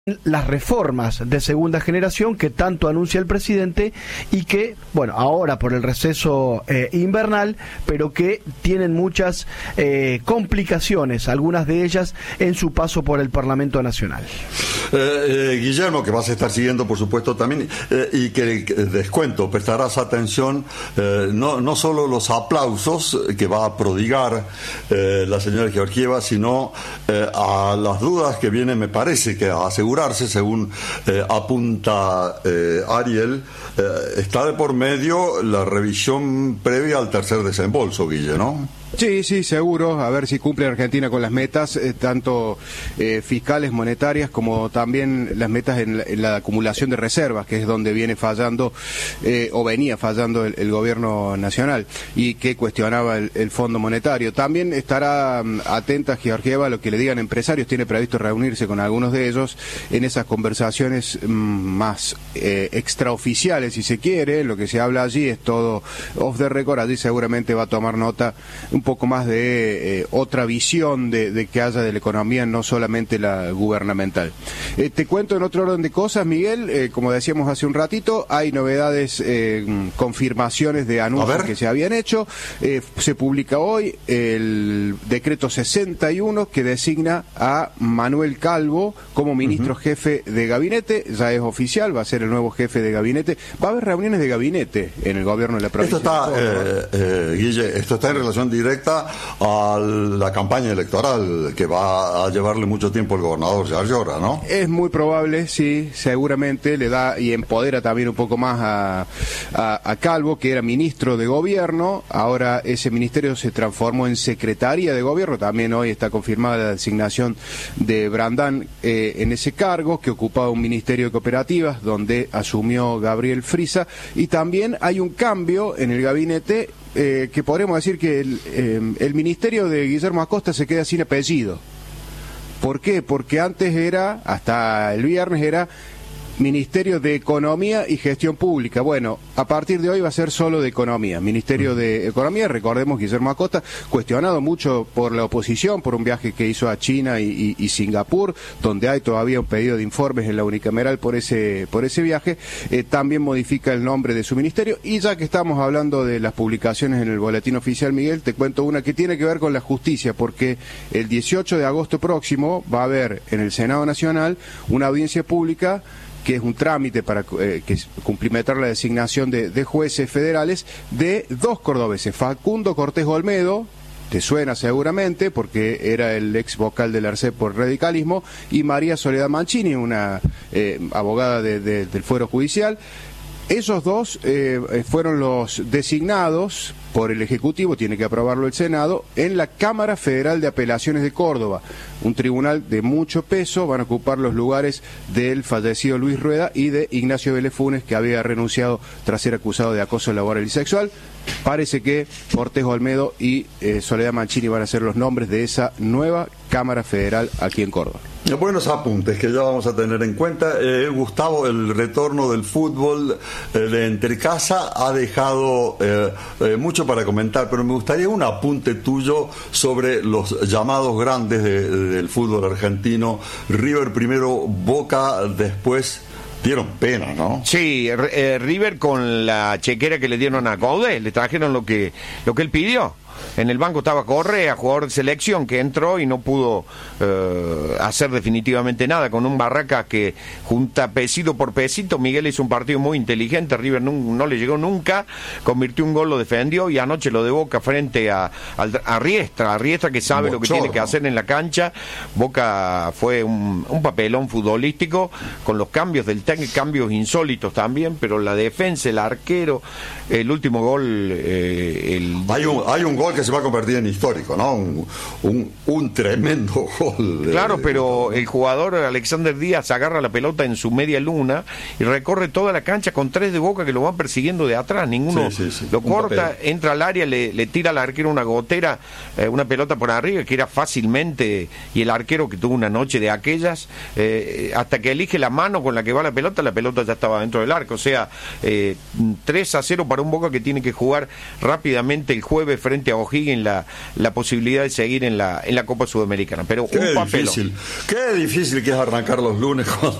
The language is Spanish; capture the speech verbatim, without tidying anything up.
las reformas de segunda generación que tanto anuncia el presidente y que, bueno, ahora por el receso eh, invernal, pero que tienen muchas eh, complicaciones, algunas de ellas en su paso por el Parlamento Nacional. Eh, eh, Guillermo, que vas a estar siguiendo, por supuesto, también, eh, y que, que descuento, prestarás atención, eh, no, no solo los aplausos que va a prodigar eh, la señora Georgieva, sino eh, a las dudas que vienen, me parece, que asegurarse, según eh, apunta eh, Ariel, eh, está de por medio la revisión previa al tercer desembolso, Guille, ¿no? Sí, sí, seguro, a ver si cumple Argentina con las metas, eh, tanto eh, fiscales, monetarias, como también las metas en la, en la acumulación de reservas, que es donde viene fallando, eh, o venía fallando el, el gobierno nacional, y que cuestionaba el, el Fondo Monetario. También estará um, atenta Georgieva a lo que le digan empresarios, tiene previsto reunirse con algunos de ellos en esas conversaciones um, más eh, extraoficiales, si se quiere. Lo que se habla allí es todo off the record, allí seguramente va a tomar nota un poco más de eh, otra visión de, de que haya de la economía, no solamente la gubernamental. Eh, te cuento en otro orden de cosas, Miguel, eh, como decíamos hace un ratito, hay novedades, eh, confirmaciones de anuncios que se habían hecho. Eh, se publica hoy el decreto sesenta y uno que designa a Manuel Calvo como ministro uh-huh. jefe de gabinete, ya es oficial, va a ser el nuevo jefe de gabinete. Va a haber reuniones de gabinete en el gobierno de la provincia. Esto está, eh, eh, Guille, esto está en relación directa a la campaña electoral que va a llevarle mucho tiempo el gobernador Yarlora, ¿no? Es muy probable, sí, seguramente le da y empodera también un poco más a, a, a Calvo, que era ministro de gobierno. Ahora ese ministerio se transformó en secretaría de gobierno. También hoy está confirmada la designación de Brandán eh, en ese cargo, que ocupaba un ministerio de cooperativas donde asumió Gabriel Frisa. Y también hay un cambio en el gabinete. Eh, que podríamos decir que el, eh, el ministerio de Guillermo Acosta se queda sin apellido. ¿Por qué? Porque antes era, hasta el viernes era Ministerio de Economía y Gestión Pública. Bueno, a partir de hoy va a ser solo de Economía. Ministerio de Economía, recordemos, Guillermo Acosta, cuestionado mucho por la oposición, por un viaje que hizo a China y, y, y Singapur, donde hay todavía un pedido de informes en la unicameral por ese, por ese viaje. Eh, también modifica el nombre de su ministerio. Y ya que estamos hablando de las publicaciones en el Boletín Oficial, Miguel, te cuento una que tiene que ver con la justicia, porque el dieciocho de agosto próximo va a haber en el Senado Nacional una audiencia pública que es un trámite para eh, que cumplimentar la designación de, de jueces federales de dos cordobeses, Facundo Cortés Olmedo, te suena seguramente porque era el ex vocal del ARCEP por radicalismo, y María Soledad Mancini, una eh, abogada de, de, del Fuero Judicial. Esos dos eh, fueron los designados por el Ejecutivo, tiene que aprobarlo el Senado, en la Cámara Federal de Apelaciones de Córdoba, un tribunal de mucho peso. Van a ocupar los lugares del fallecido Luis Rueda y de Ignacio Vélez Funes, que había renunciado tras ser acusado de acoso laboral y sexual. Parece que Cortés Olmedo y eh, Soledad Mancini van a ser los nombres de esa nueva Cámara Federal aquí en Córdoba. Buenos apuntes que ya vamos a tener en cuenta. Eh, Gustavo, el retorno del fútbol eh, de Entrecasa ha dejado eh, eh, mucho para comentar, pero me gustaría un apunte tuyo sobre los llamados grandes de, de, del fútbol argentino. River primero, Boca después. Dieron pena, ¿no? Sí, eh, River con la chequera que le dieron a Coudet, le trajeron lo que, lo que él pidió. En el banco estaba Correa, jugador de selección, que entró y no pudo eh, hacer definitivamente nada, con un Barracas que junta pesito por pesito. Miguel hizo un partido muy inteligente, River no, no le llegó nunca, convirtió un gol, lo defendió, y anoche lo de Boca frente a, a, a Riestra, a Riestra que sabe Bochorno. Lo que tiene que hacer en la cancha. Boca fue un, un papelón futbolístico, con los cambios del técnico, cambios insólitos también, pero la defensa, el arquero, el último gol... Eh, el... Hay un, hay un gol que se va a convertir en histórico, ¿no? Un, un, un tremendo gol. De, claro, pero el jugador Alexander Díaz agarra la pelota en su media luna y recorre toda la cancha con tres de Boca que lo van persiguiendo de atrás. Ninguno sí, sí, sí. lo corta, entra al área, le, le tira al arquero una gotera, eh, una pelota por arriba que era fácilmente, y el arquero que tuvo una noche de aquellas, eh, hasta que elige la mano con la que va la pelota, la pelota ya estaba dentro del arco. O sea, eh, tres a cero para un Boca que tiene que jugar rápidamente el jueves frente a a O'Higgins la, la posibilidad de seguir en la en la Copa Sudamericana. Pero qué un papelón. difícil, qué difícil que es arrancar los lunes cuando